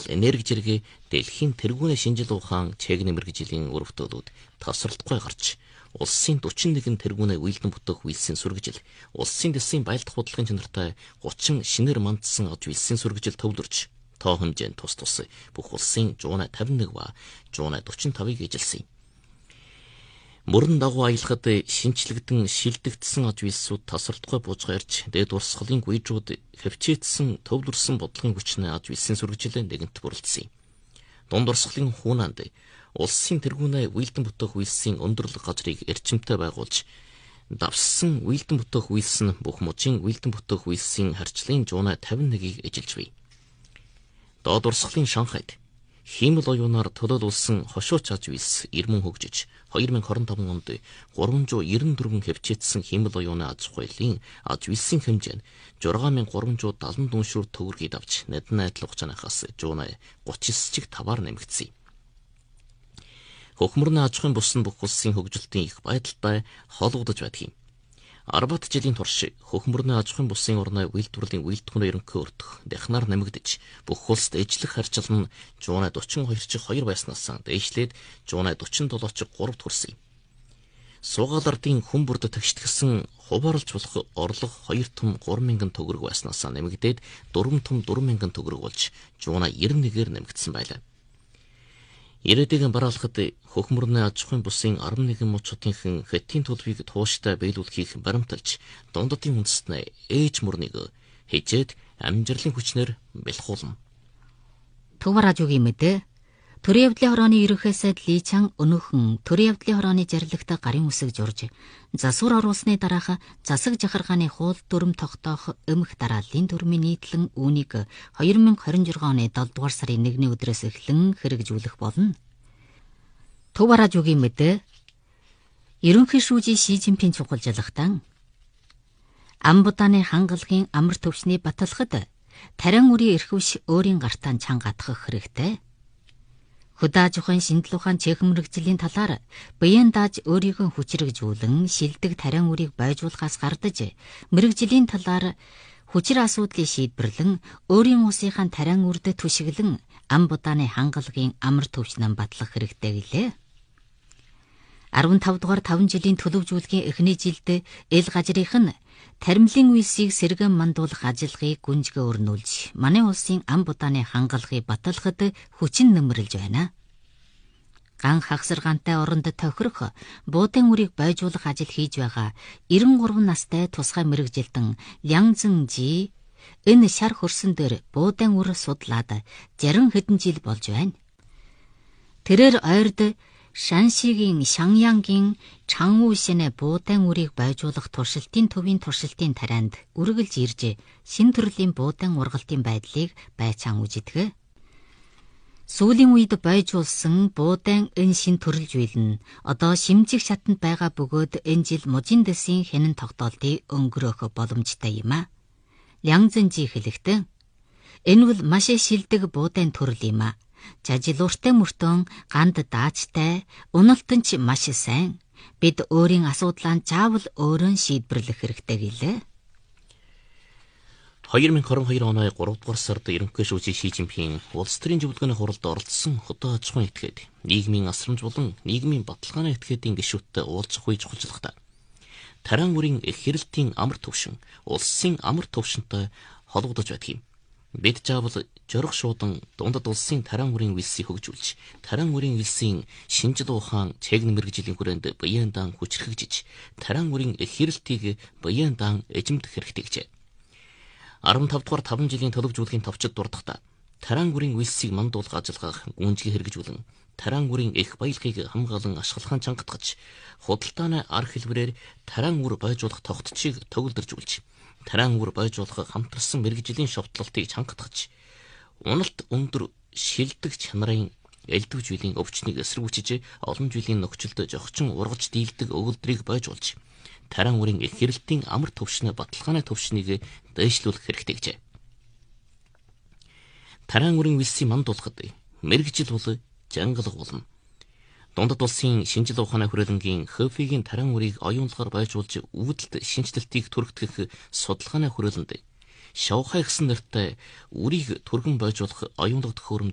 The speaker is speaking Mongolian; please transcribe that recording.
энерги зэрэг дэлхийн тэргүүний шинжил ухаан чегний мэргэжлийн өрөвтөлүүд тасралтгүй гарч улсын 41 тэргүүний уялдан бүтэх үйлсийн сүргэжил, улсын дэсийн баялдах бодлогын чанартай 30 шинээр мандсан аж үйлсийн сүргэжил төвлөрч тоо хэмжээнд тус бүх улсын 151 ба 145-ыг эжилсэн. Мөрөн дагуу аялахад шинчлэгдэн шилдэгдсэн аж үйлсүүд тасралтгүй буужгаа ирж, дээд урсгалын гүйжүүд хөвчээдсэн төвлөрсөн бодлогын хүчний аж үйлсийн сүргэжилээ нэгэнт бүрэлдсэн. Дунд урсгалын хуунанд улсын тэргүүний уялдан бүтэх үйлсийн өндөрлөг газрыг эрчимтэй байгуулж, давссан уялдан бүтэх үйлс нь бүх мужийн уялдан бүтэх үйлсийн харьцлын 151-ийг эжилж бий. Доод урсгалын Шанхайд хиймэл оюунаар төлөөлүүлсэн хошууч аж үйлс ирмэн хөгжиж 2025 онд 394 хөвчээдсэн хиймэл оюуны аж ахуйлын аж үйлсийн хэмжээ нь 6374 шүр төгрөгийг авч нэдэн найдал хугацаанаас 139.5-аар нэмэгдсэн. Хөхмөрний аж ахуйн бус нь бүх улсын хөгжилтийн их байдалтай холбогдож байдаг юм. 10 жилийн турш хөхмөрний аж ахуйн бусын орны үйлдвэрлэлийн үйлдвэрийн ерөнхий өртөх дахнаар нэмэгдэж, бүх улсад ижлэх харьцал нь 142/2 байснаас дээшлээд 147/3 хүрсэн. Суугаал ардын хүн бүрд тэгштгэсэн хуваарлж болох орлого 2 том 3,000 төгрөг байснаас нэмэгдээд 4 том 4,000 төгрөг болж 191-ээр нэмэгдсэн байлаа. Ирээдүйн бараалхад хөхмөрний аж ахуйн бусын 11 мужуудынхан хэтийн төлөвийг тууштай биелүүлэхийг баримталж, дундадын үндэстнээ ээж мөрнийг хижээд амжилтын хүчнэр бэлхуулна. Төв радиогийн мэдээ. Төрийн явдлын хорооны ерөнхий сайд Ли Чан өнөөхөн төрийн явдлын хорооны жаргалагтай гарын үсэг журж, засвар оруулсны дараах засаг жахаргааны хууль дүрм тогтоох өмнөх дарааллын дүрмийн нийтлэн үүнийг 2026 оны 7 дугаар сарын 1-ний өдрөөс эхлэн хэрэгжүүлэх болно. Төв радиогийн мэдээ. Ерөнхий шүүжийн Ши Жинпин чухалжлагтан Амбутаны хангалагын амар төвчний баталгад тарин үрийн эрхвш өөрийн гартаа чангаатгах хэрэгтэй. Хөдөө аж ахуйн шинжлэх ухаан чехэн мэргэжлийн талаар биеийн дааж өөрийгөө хүчрэгжүүлэн шилдэг тарин үрийг байжуулахаас гардаж, мэргэжлийн талаар хүчир асуудлыг шийдвэрлэн өөрийн усынхаа тарин үрд түшиглэн Амбутаны хангалагын амар төвчнөн батлах хэрэгтэй гэлээ. 15 дугаар 5 жилийн төлөвжүүлгийн эхний жилд эл гажрынх нь таримлын үйлсийг сэргэн мандуулах ажиллагааг гүнзгий өрнүүлж, манай улсын Амбутаны хангалагыг баталгахад хүчин нэмэрлэж байна. Ган хагсаргаантай оронд тохирох буудын үрийг байжуулах ажил хийж байгаа 93 настай тусгай мэргэжилтэн Лян Зэнжи энэ шар хөрсөн дээр буудын үр судлаад 60 хэдэн жил болж байна. Тэрээр ойрд Шаншигийн Шаньянгийн Чангушинэ буудын үрийг байжуулах туршилтын төвийн туршилтын тарианд үргэлж ирж шин төрлийн буудын ургалтын байдлыг байцаан үздэг. Сүүлийн үед байжуулсан буудын энэ шин төрөл зүйл нь одоо шимжих шатанд байгаа бөгөөд энэ жил мужийн дэсийн хянан тогтоолтыг өнгөрөөх боломжтой юм а. Лян Зэнжи хэлэхдээ энэ бол маш шилдэг буудын төрөл юм а. Жажил уртай мөртөн ганд даачтай, уналтан ч маш сайн. Бид өөрийн асуудлаа заавал өөрөө шийдвэрлэх хэрэгтэй гэлээ. 2022 оны 3 дугаар сард ерөнхий шүүжийн Ши Жинпин улс төрийн зөвлөгөөний хуралд оролцсон хөдөө аж ахуйн этгээд, нийгмийн асрамж болон нийгмийн баталгааны этгээдийн гишүүдтэй уулзах үе чухалчлагдаа. Тарин үрийн их хэрэлтийн амар төвшин, улсын амар төвшинтэй холбогдож байдаг юм. Бид заавал жорох шуудан дундад улсын тарин үрийн үйлсийг хөгжүүлж, тарин үрийн үйлсийн шинжил ухаан чегийн мэргэжлийн хүрээнд биеийн даан хүчрхэгжиж, тарин үрийн их хэрэлтийг биеийн даан эзэмдэх хэрэгтэй гэжээ. 15 дугаар 5 жилийн төлөвжүүлгийн товчид дурдахдаа тарин үрийн үйлсийг мандуулах ажиллагааг гүнзгий хэрэгжүүлэн, тарин үрийн их баялагийг хамгаалан ашиглахын чангатгаж, худалдааны арга хэлбэрээр тарин үр байжуулах тогтцыг төгөлдөржүүлж, тарин үр байжуулах хамтарсан мэргэжлийн шовтлолтыг чангатгаж, уналт өндөр шилдэг чанарын элдв жилийн өвчнийг эсэргүүцэж олон жилийн нөхцөлд зохичин ургаж дийлдэг өгүүлбэрийг байжуулж, тарин үрийн их хэрэлтийн амар төвшний баталгааны төвшнийг дээшлүүлэх хэрэгтэй гэжээ. Тарин үрийн үйлсийг мандуулахад мэргэжил бол жангалга болно. Дундад улсын шинжил ухааны хүрээлэнгийн Хөфигийн тарин үрийг оюунлагаар байжуулж үүдэлт шинжилтийг түргтгэх судалгааны хүрээлэнд Шавхай гэсэн нэртэй үрийг түргэн байжуулах оюунлаг төхөөрөмж